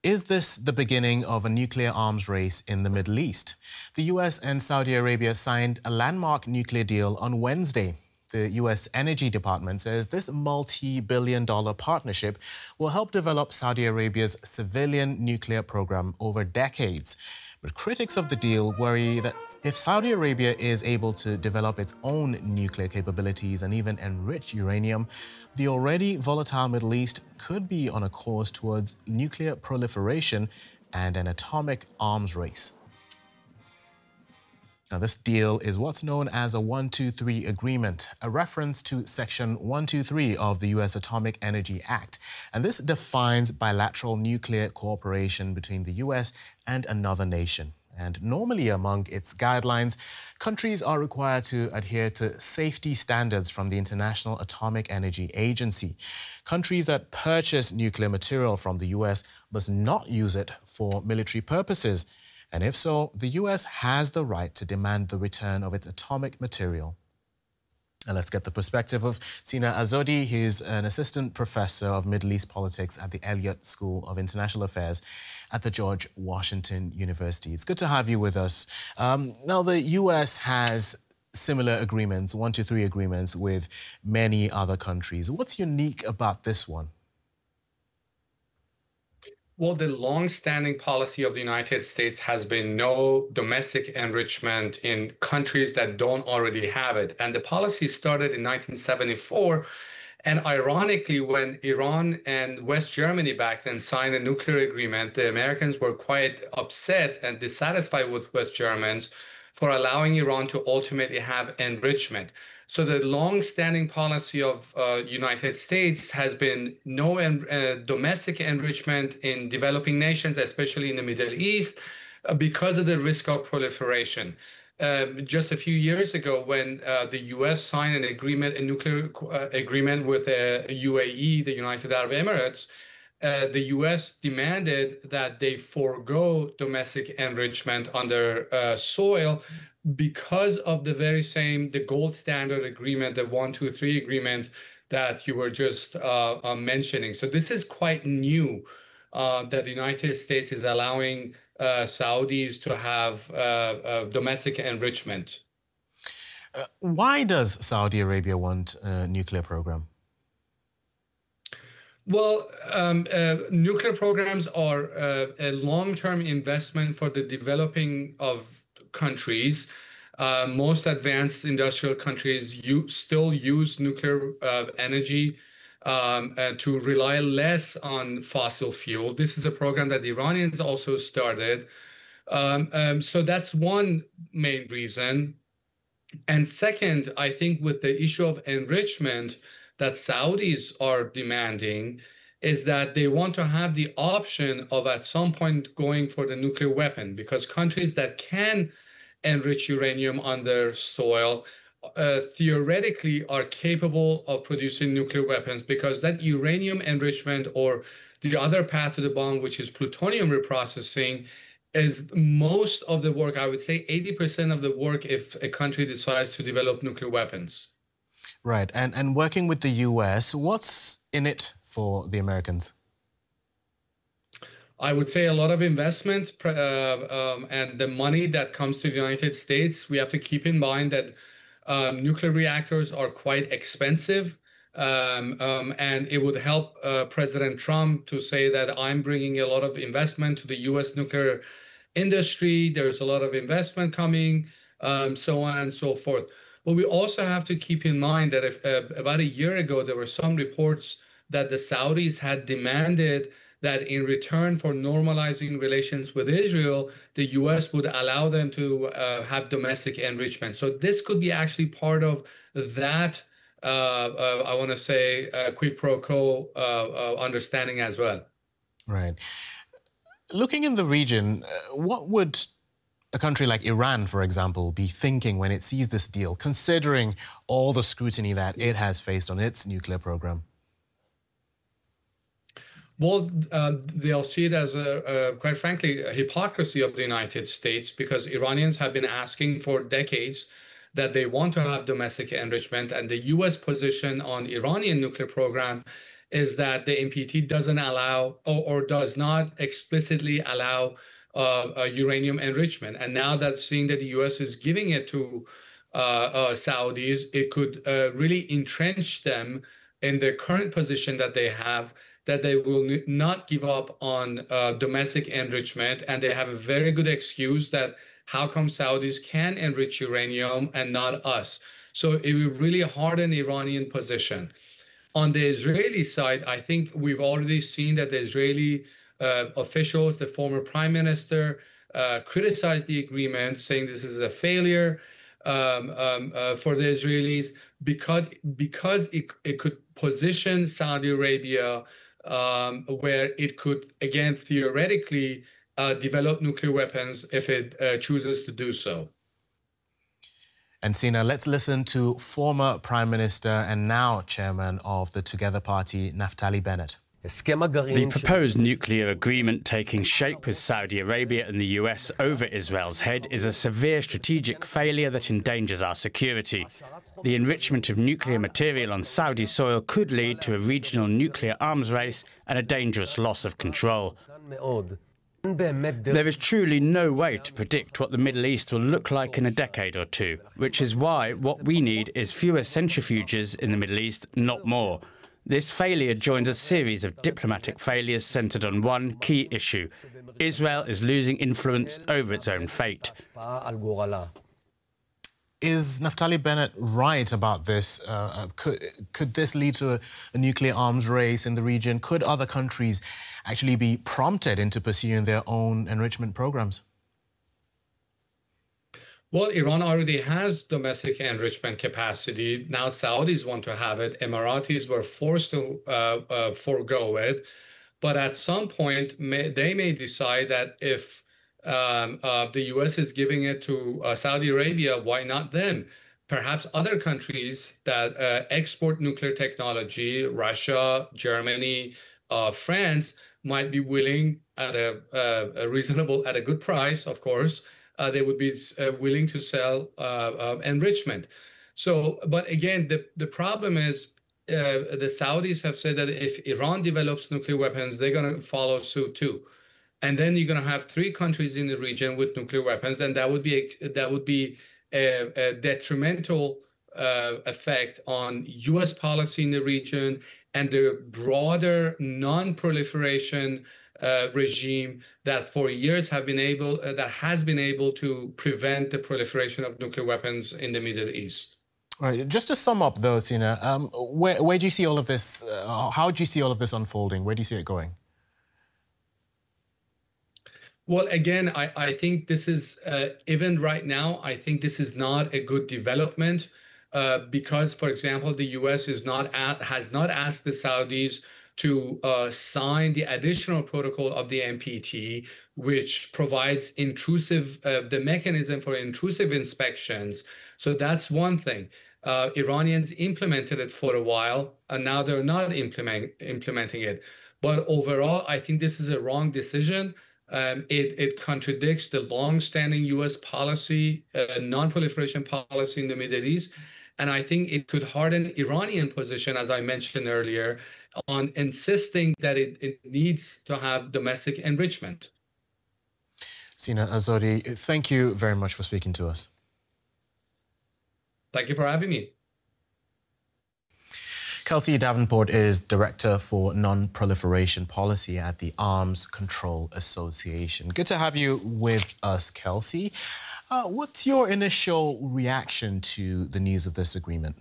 Is this the beginning of a nuclear arms race in the Middle East? The US and Saudi Arabia signed a landmark nuclear deal on Wednesday. The US Energy Department says this multi-billion-dollar partnership will help develop Saudi Arabia's civilian nuclear program over decades. But critics of the deal worry that if Saudi Arabia is able to develop its own nuclear capabilities and even enrich uranium, the already volatile Middle East could be on a course towards nuclear proliferation and an atomic arms race. Now, this deal is what's known as a 123 agreement, a reference to Section 123 of the U.S. Atomic Energy Act. And this defines bilateral nuclear cooperation between the U.S. and another nation. And normally among its guidelines, countries are required to adhere to safety standards from the International Atomic Energy Agency. Countries that purchase nuclear material from the U.S. must not use it for military purposes. And if so, the US has the right to demand the return of its atomic material. And let's get the perspective of Sina Azodi. He's an assistant professor of Middle East politics at the Elliott School of International Affairs at the George Washington University. It's good to have you with us. Now, the US has similar agreements, 123 agreements, with many other countries. What's unique about this one? Well, the long-standing policy of the United States has been no domestic enrichment in countries that don't already have it. And the policy started in 1974. And ironically, when Iran and West Germany back then signed a nuclear agreement, the Americans were quite upset and dissatisfied with West Germans for allowing Iran to ultimately have enrichment. So the long-standing policy of United States has been no domestic enrichment in developing nations, especially in the Middle East, because of the risk of proliferation. Just a few years ago, when the U.S. signed an agreement, a nuclear agreement with UAE, the United Arab Emirates, the U.S. demanded that they forego domestic enrichment on their soil because of the very same, the gold standard agreement, the 123 agreement that you were just mentioning. So this is quite new, that the United States is allowing Saudis to have domestic enrichment. Why does Saudi Arabia want a nuclear program? Well, nuclear programs are a long-term investment for the developing of countries. Most advanced industrial countries still use nuclear energy to rely less on fossil fuel. This is a program that the Iranians also started. So that's one main reason. And second, I think with the issue of enrichment that Saudis are demanding is that they want to have the option of at some point going for the nuclear weapon, because countries that can enrich uranium on their soil theoretically are capable of producing nuclear weapons, because that uranium enrichment, or the other path to the bomb, which is plutonium reprocessing, is most of the work. I would say 80% of the work if a country decides to develop nuclear weapons. Right. And working with the US, what's in it for the Americans? I would say a lot of investment and the money that comes to the United States. We have to keep in mind that nuclear reactors are quite expensive. And it would help President Trump to say that I'm bringing a lot of investment to the US nuclear industry. There's a lot of investment coming, so on and so forth. But we also have to keep in mind that if, about a year ago, there were some reports that the Saudis had demanded that in return for normalizing relations with Israel, the U.S. would allow them to have domestic enrichment. So this could be actually part of that, I want to say, quid pro quo understanding as well. Right. Looking in the region, what would a country like Iran, for example, be thinking when it sees this deal, considering all the scrutiny that it has faced on its nuclear program? Well, they'll see it as, quite frankly, a hypocrisy of the United States, because Iranians have been asking for decades that they want to have domestic enrichment, and the U.S. position on Iranian nuclear program is that the NPT doesn't allow or does not explicitly allow uranium enrichment. And now that seeing that the US is giving it to Saudis, it could really entrench them in the current position that they have, that they will not give up on domestic enrichment. And they have a very good excuse that how come Saudis can enrich uranium and not us? So it will really harden Iranian position. On the Israeli side, I think we've already seen that the Israeli officials, the former prime minister, criticized the agreement, saying this is a failure for the Israelis because it could position Saudi Arabia where it could, again, theoretically develop nuclear weapons if it chooses to do so. And Sina, let's listen to former Prime Minister and now Chairman of the Together Party, Naftali Bennett. The proposed nuclear agreement taking shape with Saudi Arabia and the US over Israel's head is a severe strategic failure that endangers our security. The enrichment of nuclear material on Saudi soil could lead to a regional nuclear arms race and a dangerous loss of control. There is truly no way to predict what the Middle East will look like in a decade or two, which is why what we need is fewer centrifuges in the Middle East, not more. This failure joins a series of diplomatic failures centred on one key issue. Israel is losing influence over its own fate. Is Naftali Bennett right about this? Could this lead to a nuclear arms race in the region? Could other countries actually be prompted into pursuing their own enrichment programs? Well, Iran already has domestic enrichment capacity. Now Saudis want to have it. Emiratis were forced to forego it. But at some point, they may decide that if the US is giving it to Saudi Arabia, why not them? Perhaps other countries that export nuclear technology, Russia, Germany, France, might be willing at a reasonable, at a good price, of course, they would be willing to sell enrichment. So, but again, the problem is the Saudis have said that if Iran develops nuclear weapons, they're going to follow suit too. And then you're going to have 3 countries in the region with nuclear weapons, and that would be a detrimental effect on U.S. policy in the region and the broader non-proliferation regime that for years has been able to prevent the proliferation of nuclear weapons in the Middle East. All right. Just to sum up, though, Sina, where do you see all of this? How do you see all of this unfolding? Where do you see it going? Well, again, I think this is, even right now, I think this is not a good development because, for example, the U.S. has not asked the Saudis to sign the additional protocol of the NPT, which provides the mechanism for intrusive inspections. So that's one thing. Iranians implemented it for a while, and now they're not implementing it. But overall, I think this is a wrong decision. It contradicts the long-standing U.S. policy, non-proliferation policy in the Middle East. And I think it could harden Iranian position, as I mentioned earlier, on insisting that it needs to have domestic enrichment. Sina Azzouri, thank you very much for speaking to us. Thank you for having me. Kelsey Davenport is Director for Non-Proliferation Policy at the Arms Control Association. Good to have you with us, Kelsey. What's your initial reaction to the news of this agreement?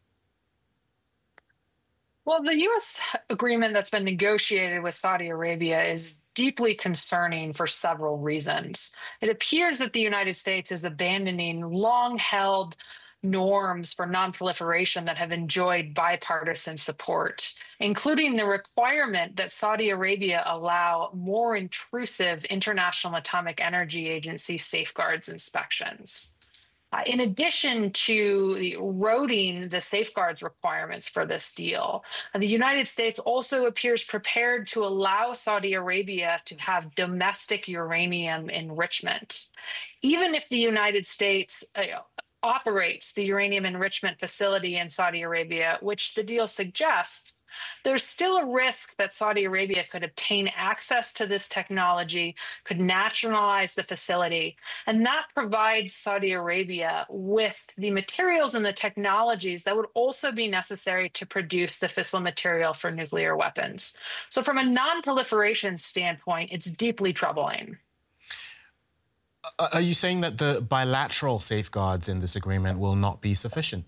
Well, the U.S. agreement that's been negotiated with Saudi Arabia is deeply concerning for several reasons. It appears that the United States is abandoning long-held norms for nonproliferation that have enjoyed bipartisan support, including the requirement that Saudi Arabia allow more intrusive International Atomic Energy Agency safeguards inspections. In addition to eroding the safeguards requirements for this deal, the United States also appears prepared to allow Saudi Arabia to have domestic uranium enrichment. Even if the United States operates the uranium enrichment facility in Saudi Arabia, which the deal suggests, there's still a risk that Saudi Arabia could obtain access to this technology, could nationalize the facility, and that provides Saudi Arabia with the materials and the technologies that would also be necessary to produce the fissile material for nuclear weapons. So from a non-proliferation standpoint, it's deeply troubling. Are you saying that the bilateral safeguards in this agreement will not be sufficient?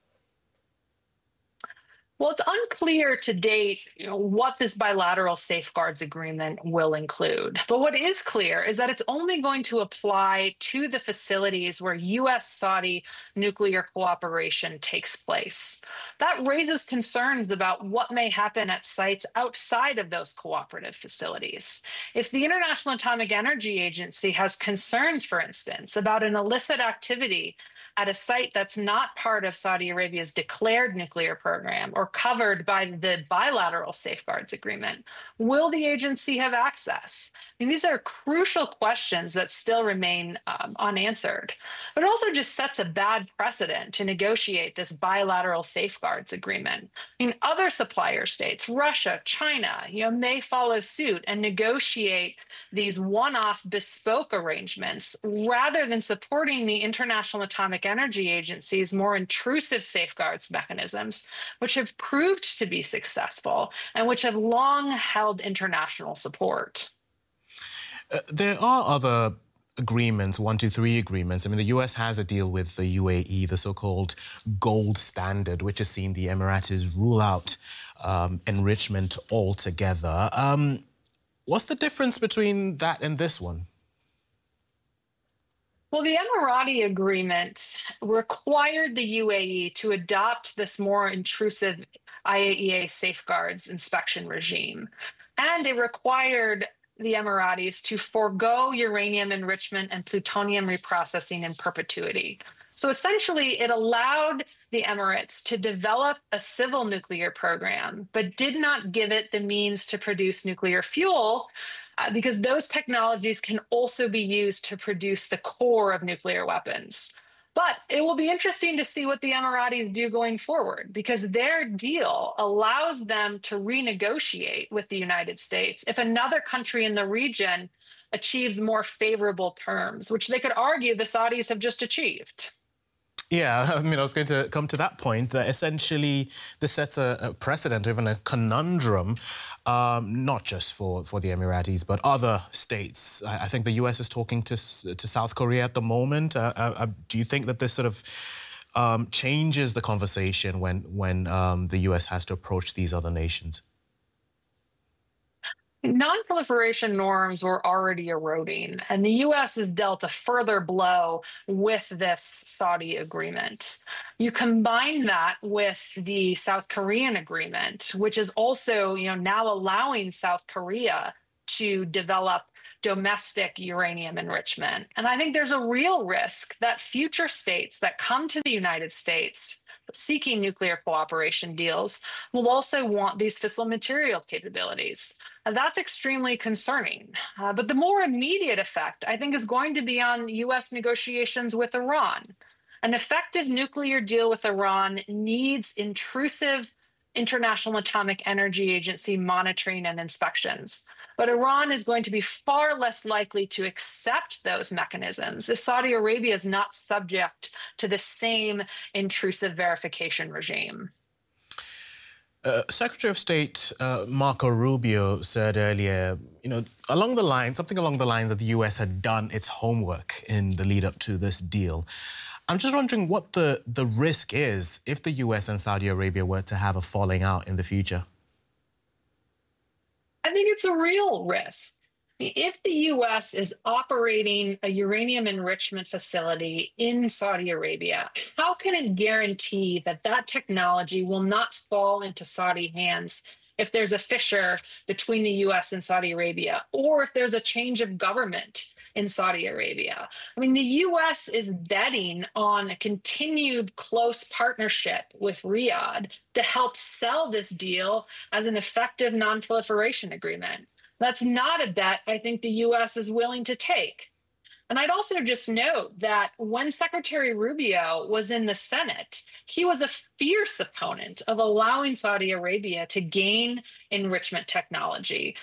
Well, it's unclear to date, what this bilateral safeguards agreement will include. But what is clear is that it's only going to apply to the facilities where U.S.-Saudi nuclear cooperation takes place. That raises concerns about what may happen at sites outside of those cooperative facilities. If the International Atomic Energy Agency has concerns, for instance, about an illicit activity at a site that's not part of Saudi Arabia's declared nuclear program or covered by the bilateral safeguards agreement, will the agency have access? I mean, these are crucial questions that still remain unanswered. But it also just sets a bad precedent to negotiate this bilateral safeguards agreement. I mean, other supplier states, Russia, China, may follow suit and negotiate these one-off bespoke arrangements rather than supporting the International Atomic Energy Agency's more intrusive safeguards mechanisms, which have proved to be successful and which have long held international support. There are other agreements, 123 agreements. I mean, the U.S. has a deal with the UAE, the so-called gold standard, which has seen the Emiratis rule out enrichment altogether. What's the difference between that and this one? Well, the Emirati agreement required the UAE to adopt this more intrusive IAEA safeguards inspection regime, and it required the Emiratis to forego uranium enrichment and plutonium reprocessing in perpetuity. So essentially, it allowed the Emirates to develop a civil nuclear program, but did not give it the means to produce nuclear fuel, because those technologies can also be used to produce the core of nuclear weapons. But it will be interesting to see what the Emiratis do going forward, because their deal allows them to renegotiate with the United States if another country in the region achieves more favorable terms, which they could argue the Saudis have just achieved. Yeah, I mean, I was going to come to that point, that essentially this sets a precedent, even a conundrum, not just for the Emiratis, but other states. I think the U.S. is talking to South Korea at the moment. Do you think that this sort of changes the conversation when the U.S. has to approach these other nations? Non-proliferation norms were already eroding, and the U.S. has dealt a further blow with this Saudi agreement. You combine that with the South Korean agreement, which is also, now allowing South Korea to develop domestic uranium enrichment. And I think there's a real risk that future states that come to the United States seeking nuclear cooperation deals will also want these fissile material capabilities. That's extremely concerning. But the more immediate effect, I think, is going to be on U.S. negotiations with Iran. An effective nuclear deal with Iran needs intrusive International Atomic Energy Agency monitoring and inspections. But Iran is going to be far less likely to accept those mechanisms if Saudi Arabia is not subject to the same intrusive verification regime. Secretary of State Marco Rubio said earlier, something along the lines that the U.S. had done its homework in the lead up to this deal. I'm just wondering what the risk is if the U.S. and Saudi Arabia were to have a falling out in the future. I think it's a real risk. If the U.S. is operating a uranium enrichment facility in Saudi Arabia, how can it guarantee that that technology will not fall into Saudi hands if there's a fissure between the U.S. and Saudi Arabia, or if there's a change of government in Saudi Arabia? I mean, the U.S. is betting on a continued close partnership with Riyadh to help sell this deal as an effective non-proliferation agreement. That's not a bet I think the U.S. is willing to take. And I'd also just note that when Secretary Rubio was in the Senate, he was a fierce opponent of allowing Saudi Arabia to gain enrichment technology.